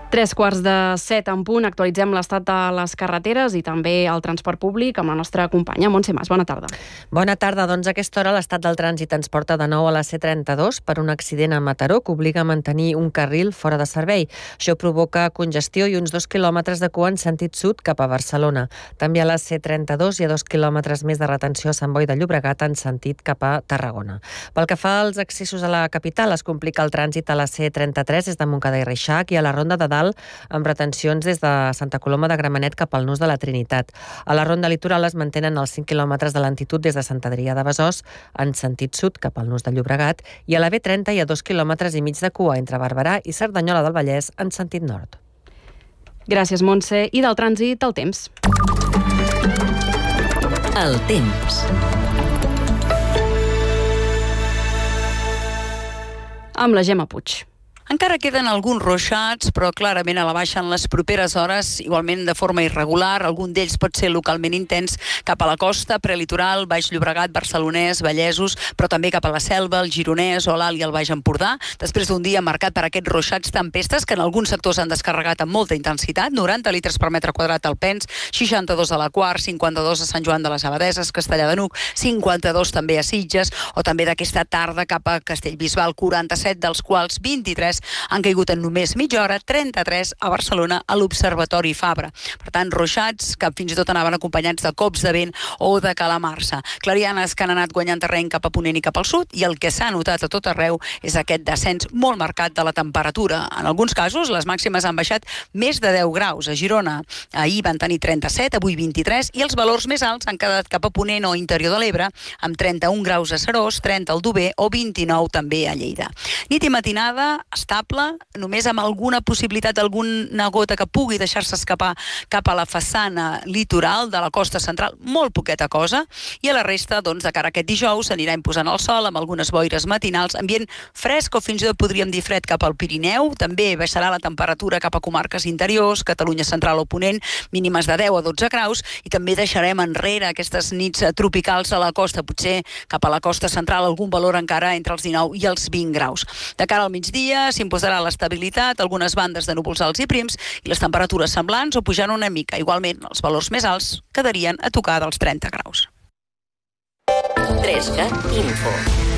3:45 en punt, actualitzem l'estat de les carreteres i també el transport públic amb la nostra companya Montse Mas. Bona tarda. Bona tarda. Doncs a aquesta hora l'estat del trànsit ens porta de nou a la C32 per un accident a Mataró que obliga a mantenir un carril fora de servei. Això provoca congestió i uns 2 quilòmetres de cua en sentit sud cap a Barcelona. També a la C32 hi ha 2 quilòmetres més de retenció a Sant Boi de Llobregat en sentit cap a Tarragona. Pel que fa als accessos a la capital, es complica el trànsit a la C33 des de Montcada i Reixac i a la Ronda de Dalt amb retencions des de Santa Coloma de Gramenet cap al Nus de la Trinitat. A la Ronda Litoral es mantenen els 5 quilòmetres de lentitud des de Sant Adrià de Besòs en sentit sud cap al Nus de Llobregat i a la B30 hi ha 2 quilòmetres i mig de cua entre Barberà i Cerdanyola del Vallès en sentit nord. Gràcies, Montse. I del trànsit, el temps. El temps. Amb la Gemma Puig. Encara queden alguns ruixats, però clarament a la baixa en les properes hores, igualment de forma irregular. Algun d'ells pot ser localment intens cap a la costa, prelitoral, Baix Llobregat, Barcelonès, Vallesos, però també cap a la Selva, el Gironès o l'Alt i el Baix Empordà. Després d'un dia marcat per aquests ruixats tempestes que en alguns sectors han descarregat amb molta intensitat, 90 litres per metre quadrat al Pens, 62 a la Quart, 52 a Sant Joan de les Abadeses, Castellar de N'Hug, 52 també a Sitges, o també d'aquesta tarda cap a Castellbisbal, 47, dels quals 23 han caigut en només mitja hora, 33 a Barcelona a l'Observatori Fabra. Per tant, ruixats que fins i tot anaven acompanyats de cops de vent o de calamarsa. Clarianes que han anat guanyant terreny cap a ponent i cap al sud, i el que s'ha notat a tot arreu és aquest descens molt marcat de la temperatura. En alguns casos, les màximes han baixat més de 10 graus. A Girona ahir van tenir 37, avui 23, i els valors més alts han quedat cap a ponent o interior de l'Ebre, amb 31 graus a Serós, 30 al Dober o 29 també a Lleida. Nit i matinada estable, només amb alguna possibilitat d'alguna gota que pugui deixar-se escapar cap a la façana litoral de la costa central, molt poqueta cosa, i a la resta, doncs, de cara a aquest dijous s'anirà imposant el sol amb algunes boires matinals, ambient fresc o fins i tot podríem dir fred cap al Pirineu, també baixarà la temperatura cap a comarques interiors, Catalunya central o ponent, mínimes de 10 a 12 graus, i també deixarem enrere aquestes nits tropicals a la costa, potser cap a la costa central algun valor encara entre els 19 i els 20 graus. De cara al migdia s'imposarà l'estabilitat, algunes bandes de núvols alts i prims i les temperatures semblants o pujant una mica. Igualment, els valors més alts quedarien a tocar dels 30 graus. 3CAT Info.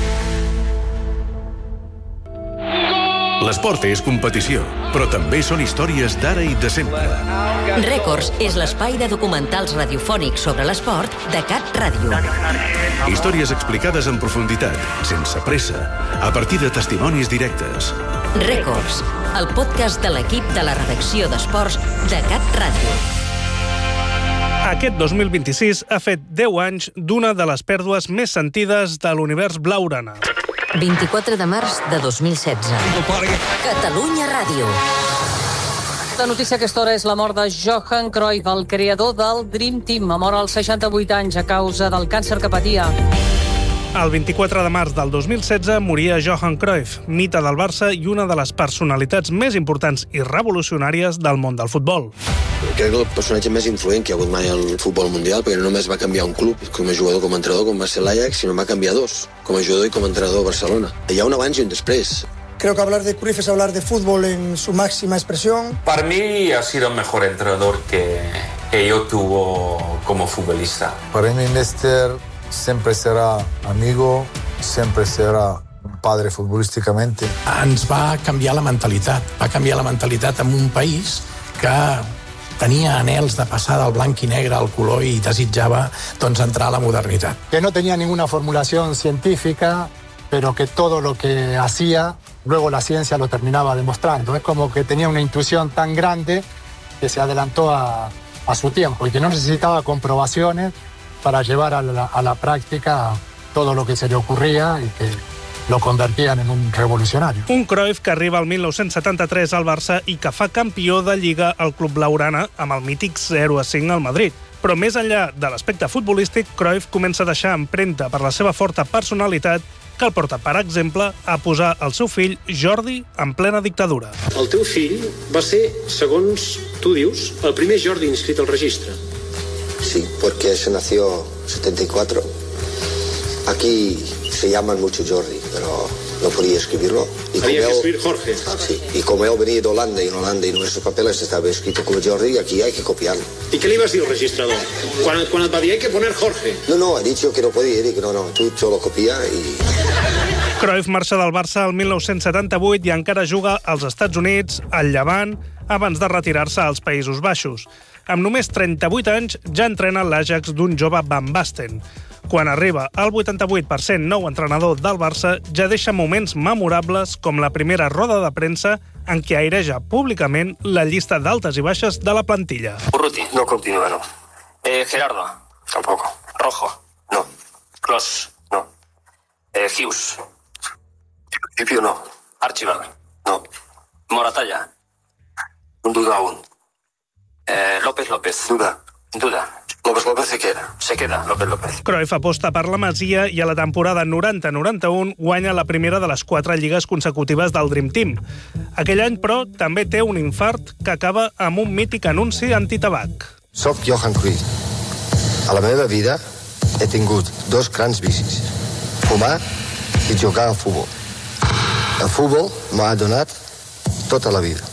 L'esport és competició, però també són històries d'ara i de sempre. Rècords és l'espai de documentals radiofònics sobre l'esport de CAT Ràdio. Històries explicades en profunditat, sense pressa, a partir de testimonis directes. Rècords, el podcast de l'equip de la redacció d'esports de CAT Ràdio. Aquest 2026 ha fet 10 anys d'una de les pèrdues més sentides de l'univers blaugrana. 24 de març de 2016. Catalunya Ràdio. La notícia a aquesta hora és la mort de Johan Cruyff, el creador del Dream Team. Ha mort als 68 anys a causa del càncer que patia. El 24 de març del 2016 moria Johan Cruyff, mite del Barça i una de les personalitats més importants i revolucionàries del món del futbol. Crec que el personatge més influent que hi ha hagut mai al futbol mundial, perquè no només va canviar un club com a jugador, com a entrenador, com va ser l'Ajax, sinó va canviar dos, com a jugador i com a entrenador a Barcelona. Hi ha un abans i un després. Creo que hablar de Cruyff es hablar de fútbol en su máxima expresión. Para mí ha sido el mejor entrenador que yo tuvo como futbolista. Para mí, Mister siempre será amigo, siempre será un padre futbolísticamente. Ens va canviar la mentalitat en un país que tenia anhels de passar del blanc i negre al color i desitjava entrar a la modernitat. Que no tenía ninguna formulación científica, pero que todo lo que hacía, luego la ciencia lo terminaba demostrando. Es como que tenía una intuición tan grande que se adelantó a su tiempo y que no necesitaba comprobaciones para llevar a la práctica todo lo que se le ocurría y que lo convertían en un revolucionario. Un Cruyff que arriba al 1973 al Barça i que fa campió de Lliga al club blaugrana amb el mític 0-5 al Madrid. Però més enllà de l'aspecte futbolístic, Cruyff comença a deixar empremta per la seva forta personalitat que el porta, per exemple, a posar el seu fill Jordi en plena dictadura. El teu fill va ser, segons tu dius, el primer Jordi inscrit al registre. Sí, porque se nació en 74. Aquí se llaman mucho Jordi, pero no podía escribirlo. Había que escribir Jorge. Sí, y como él venía de Holanda, y en Holanda y nuestros papeles estaba escrito como Jordi, aquí hay que copiarlo. ¿Y qué le ibas a decir al registrador? Cuando todavía hay que poner Jorge. No, ha dicho que no podía, y dic, no, tú solo copia i... Cruyff marxa del Barça el 1978 i encara juga als Estats Units, al Llevant, abans de retirar-se als Països Baixos. Amb només 38 anys ja entrena l'Ajax d'un jove Van Basten. Quan arriba al 88% nou entrenador del Barça, ja deixa moments memorables com la primera roda de premsa en què aireja públicament la llista d'altes i baixes de la plantilla. Urruti, no continúa, no. Gerardo, tampoco. Rojo, no. Klos, no. Hughes, en principio no. Archibald, no. Moratalla, duda aún. López, duda. López se queda, López. Cruyff aposta per la Masia i a la temporada 90-91 guanya la primera de les 4 lligues consecutives del Dream Team. Aquell any, però, també té un infart que acaba amb un mític anunci antitabac. Soc Johan Cruyff. A la meva vida he tingut 2 grans vicis: fumar i jugar al futbol. El futbol m'ha donat tota la vida.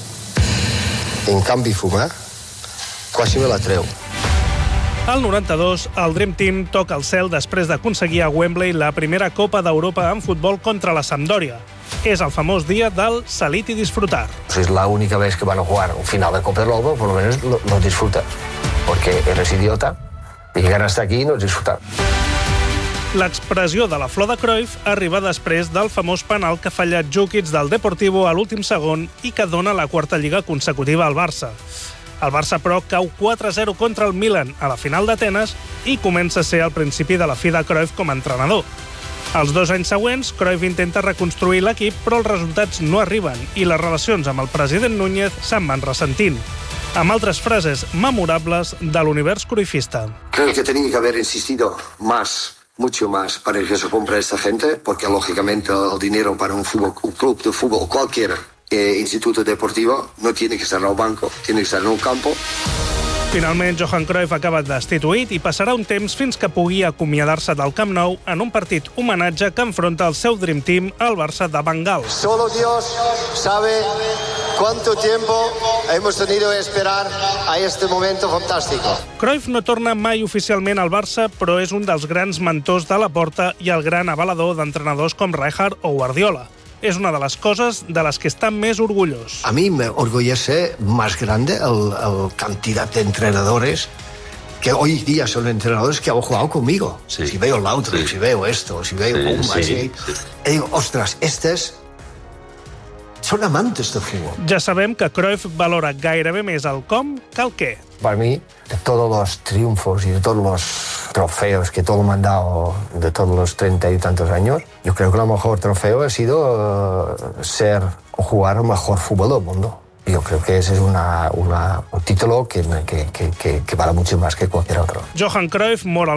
En canvi, fumar quasi me la treu. Al 92, el Dream Team toca el cel després d'aconseguir a Wembley la primera Copa d'Europa en futbol contra la Sampdoria. És el famós dia del salir y disfrutar. Es la única vez que van a jugar un final de Copa del Mundo, por lo menos lo disfrutas. Porque eres idiota y llegar hasta aquí no es disfrutar. L'expressió de la flor de Cruyff arriba després del famós penal que ha fallat Djukic del Deportivo a l'últim segon i que dona la 4a lliga consecutiva al Barça. El Barça, però, cau 4-0 contra el Milan a la final d'Atenes i comença a ser el principi de la fi de Cruyff com a entrenador. Els 2 anys següents, Cruyff intenta reconstruir l'equip, però els resultats no arriben i les relacions amb el president Núñez se'n van ressentint. Amb altres frases memorables de l'univers cruyffista. Creo que tenía que haber insistido mucho más para que se compre esta gente, porque lógicamente el dinero para un club de fútbol, cualquier instituto deportivo, no tiene que estar en el banco, tiene que estar en un campo. Finalment, Johan Cruyff acaba destituït i passarà un temps fins que pugui acomiadar-se del Camp Nou en un partit homenatge que enfronta el seu Dream Team al Barça de Van Gaal. Solo Dios sabe cuánto tiempo hemos tenido que esperar a este momento fantástico. Cruyff no torna mai oficialment al Barça, però és un dels grans mentors de la porta i el gran avalador d'entrenadors com Rijkaard o Guardiola. Es una de las cosas de las que está más orgulloso. A mí me orgullece más grande la cantidad de entrenadores que hoy día son entrenadores que han jugado conmigo. Sí. Si veo Lautaro, si veo esto, si veo Pumba, y digo, ostras, estos son amantes del fútbol. Ja sabem que Cruyff valora gairebé més el com que el què. Para mí, de todos los triunfos y de todos los trofeos que todo me han dado de todos los 30 y tantos años, yo creo que el mejor trofeo ha sido ser o jugar el mejor fútbol del mundo. Yo creo que ese es un título que vale mucho más que cualquier otro. Johan Cruyff mor